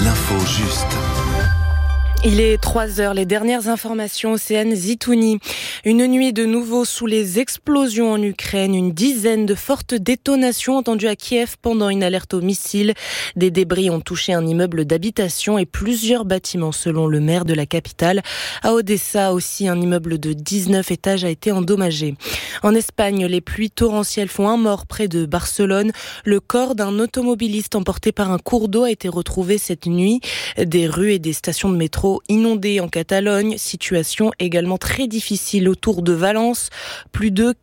L'info juste. Il est 3h, les dernières informations, Océane Zitouni. Une nuit de nouveau sous les explosions en Ukraine, une dizaine de fortes détonations entendues à Kiev pendant une alerte aux missiles. Des débris ont touché un immeuble d'habitation et plusieurs bâtiments selon le maire de la capitale. À Odessa aussi, un immeuble de 19 étages a été endommagé. En Espagne, les pluies torrentielles font un mort près de Barcelone. Le corps d'un automobiliste emporté par un cours d'eau a été retrouvé cette nuit. Des rues et des stations de métro inondées en Catalogne, situation également très difficile autour de Valence. Plus de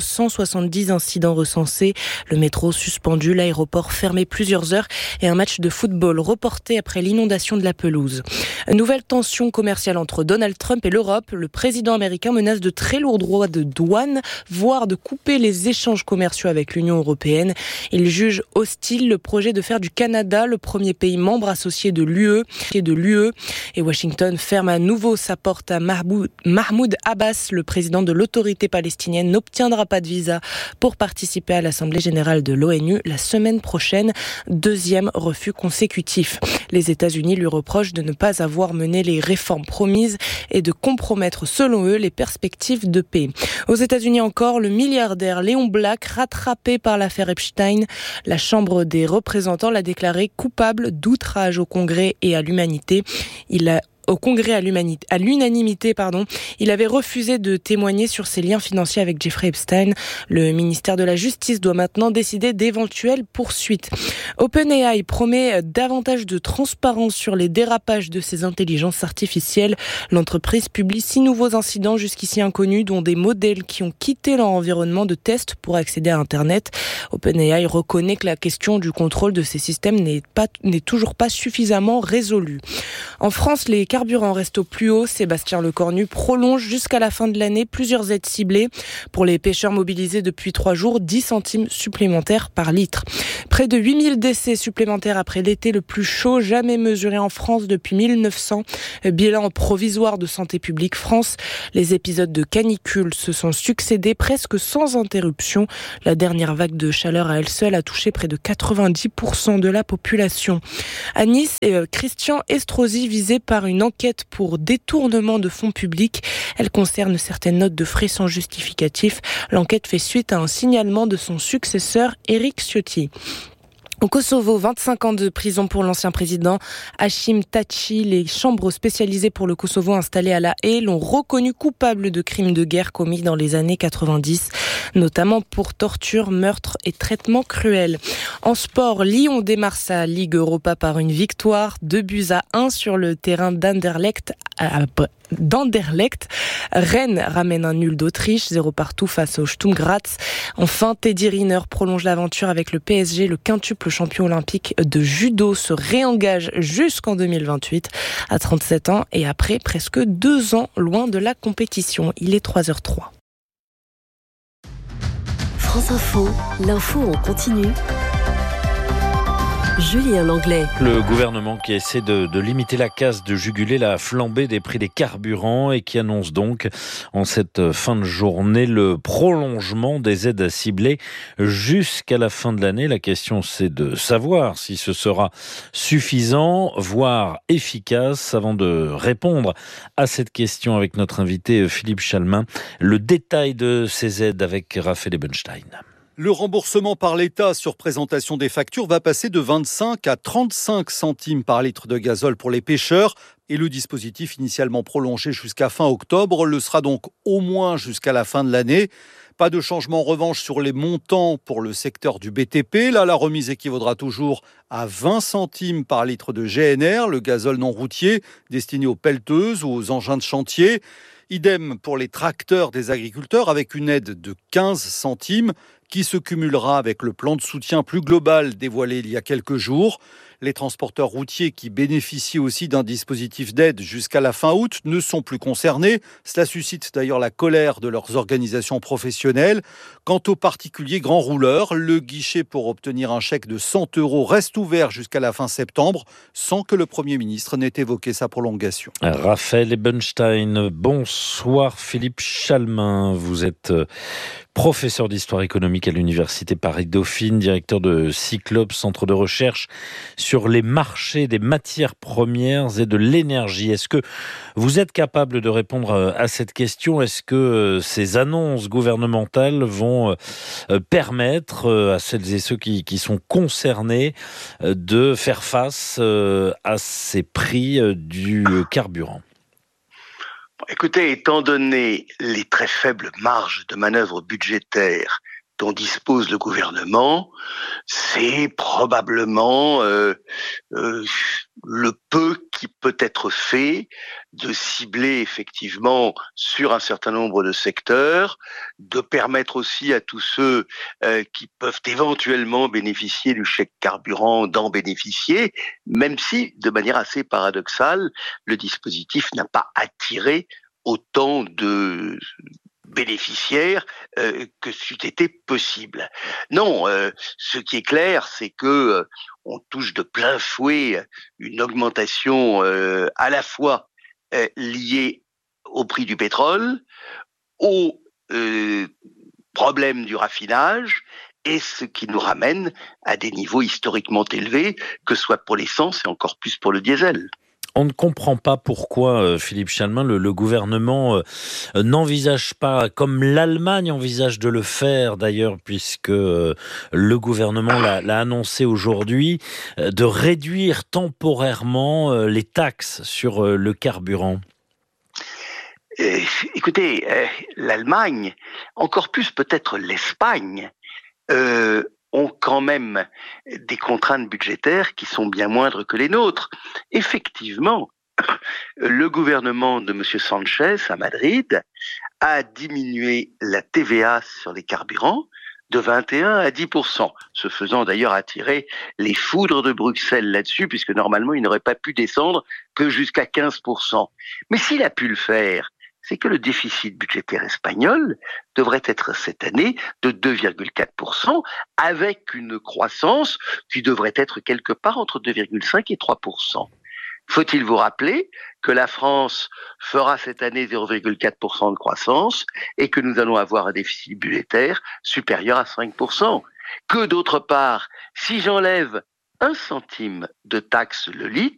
470 incidents recensés, le métro suspendu, l'aéroport fermé plusieurs heures et un match de football reporté après l'inondation de la pelouse. Nouvelle tension commerciale entre Donald Trump et l'Europe. Le président américain menace de très lourds droits de douane, voire de couper les échanges commerciaux avec l'Union européenne. Il juge hostile le projet de faire du Canada le premier pays membre associé de l'UE. Et Washington ferme à nouveau sa porte à Mahmoud Abbas, le président de l'autorité palestinienne, n'obtiendra pas de visa pour participer à l'Assemblée générale de l'ONU la semaine prochaine. Deuxième refus consécutif. Les États-Unis lui reprochent de ne pas avoir mené les réformes promises et de compromettre, selon eux, les perspectives de paix. Aux États-Unis encore, le milliardaire Léon Black, rattrapé par l'affaire Epstein. La Chambre des représentants l'a déclaré coupable d'outrage au Congrès et à l'humanité. Au Congrès à l'unanimité, il avait refusé de témoigner sur ses liens financiers avec Jeffrey Epstein. Le ministère de la Justice doit maintenant décider d'éventuelles poursuites. OpenAI promet davantage de transparence sur les dérapages de ses intelligences artificielles. L'entreprise publie 6 nouveaux incidents jusqu'ici inconnus, dont des modèles qui ont quitté leur environnement de test pour accéder à Internet. OpenAI reconnaît que la question du contrôle de ces systèmes n'est toujours pas suffisamment résolue. En France, les carburants restent au plus haut. Sébastien Lecornu prolonge jusqu'à la fin de l'année plusieurs aides ciblées. Pour les pêcheurs mobilisés depuis 3 jours, 10 centimes supplémentaires par litre. Près de 8000 décès supplémentaires après l'été le plus chaud jamais mesuré en France depuis 1900. Bilan provisoire de Santé publique France. Les épisodes de canicule se sont succédés presque sans interruption. La dernière vague de chaleur à elle seule a touché près de 90% de la population. À Nice, Christian Estrosi visé par une enquête pour détournement de fonds publics. Elle concerne certaines notes de frais sans justificatif. L'enquête fait suite à un signalement de son successeur, Éric Ciotti. Au Kosovo, 25 ans de prison pour l'ancien président Hashim Thaçi. Les chambres spécialisées pour le Kosovo installées à La Haye l'ont reconnu coupable de crimes de guerre commis dans les années 90, notamment pour torture, meurtre et traitement cruel. En sport, Lyon démarre sa Ligue Europa par une victoire, 2-1 sur le terrain d'Anderlecht. Rennes ramène un nul d'Autriche, 0 partout face au Sturm Graz. Enfin, Teddy Riner prolonge l'aventure avec le PSG. Le quintuple champion olympique de judo se réengage jusqu'en 2028 à 37 ans et après presque 2 ans loin de la compétition. Il est 3h03. France Info, l'info en continu. Julien Langlais. Le gouvernement qui essaie de limiter la casse, de juguler la flambée des prix des carburants et qui annonce donc en cette fin de journée le prolongement des aides ciblées jusqu'à la fin de l'année. La question c'est de savoir si ce sera suffisant, voire efficace. Avant de répondre à cette question avec notre invité Philippe Chalmin, le détail de ces aides avec Raphaël Ebenstein. Le remboursement par l'État sur présentation des factures va passer de 25 à 35 centimes par litre de gazole pour les pêcheurs. Et le dispositif initialement prolongé jusqu'à fin octobre le sera donc au moins jusqu'à la fin de l'année. Pas de changement en revanche sur les montants pour le secteur du BTP. Là, la remise équivaudra toujours à 20 centimes par litre de GNR, le gazole non routier destiné aux pelleteuses ou aux engins de chantier. Idem pour les tracteurs des agriculteurs avec une aide de 15 centimes qui se cumulera avec le plan de soutien plus global dévoilé il y a quelques jours. Les transporteurs routiers qui bénéficient aussi d'un dispositif d'aide jusqu'à la fin août ne sont plus concernés. Cela suscite d'ailleurs la colère de leurs organisations professionnelles. Quant aux particuliers grands rouleurs, le guichet pour obtenir un chèque de 100 € reste ouvert jusqu'à la fin septembre, sans que le Premier ministre n'ait évoqué sa prolongation. Raphaël Ebenstein, bonsoir Philippe Chalmin. Vous êtes Professeur d'histoire économique à l'Université Paris-Dauphine, directeur de Cyclope, centre de recherche sur les marchés des matières premières et de l'énergie. Est-ce que vous êtes capable de répondre à cette question? Est-ce que ces annonces gouvernementales vont permettre à celles et ceux qui sont concernés de faire face à ces prix du carburant? Écoutez, étant donné les très faibles marges de manœuvre budgétaires dont dispose le gouvernement, c'est probablement le peu qui peut être fait de cibler effectivement sur un certain nombre de secteurs, de permettre aussi à tous ceux qui peuvent éventuellement bénéficier du chèque carburant d'en bénéficier, même si, de manière assez paradoxale, le dispositif n'a pas attiré autant de bénéficiaires que c'eût été possible. Non, ce qui est clair, c'est que on touche de plein fouet une augmentation à la fois liée au prix du pétrole, au problème du raffinage, et ce qui nous ramène à des niveaux historiquement élevés, que ce soit pour l'essence et encore plus pour le diesel. On ne comprend pas pourquoi, Philippe Chalmin, le gouvernement n'envisage pas, comme l'Allemagne envisage de le faire d'ailleurs, puisque le gouvernement l'a annoncé aujourd'hui, de réduire temporairement les taxes sur le carburant. Écoutez, l'Allemagne, encore plus peut-être l'Espagne, ont quand même des contraintes budgétaires qui sont bien moindres que les nôtres. Effectivement, le gouvernement de M. Sanchez à Madrid a diminué la TVA sur les carburants de 21 à 10%, se faisant d'ailleurs attirer les foudres de Bruxelles là-dessus, puisque normalement il n'aurait pas pu descendre que jusqu'à 15%. Mais s'il a pu le faire, c'est que le déficit budgétaire espagnol devrait être cette année de 2,4%, avec une croissance qui devrait être quelque part entre 2,5 et 3%. Faut-il vous rappeler que la France fera cette année 0,4% de croissance et que nous allons avoir un déficit budgétaire supérieur à 5%? Que d'autre part, si j'enlève 1 centime de taxe le litre,